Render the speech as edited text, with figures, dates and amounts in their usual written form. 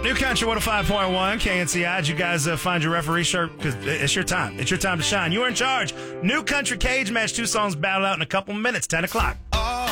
New Country 105.1 KNCI. Did you guys find your referee shirt? Because it's your time. It's your time to shine. You're in charge. New Country Cage Match. 2 songs battle out in a couple minutes. 10 o'clock.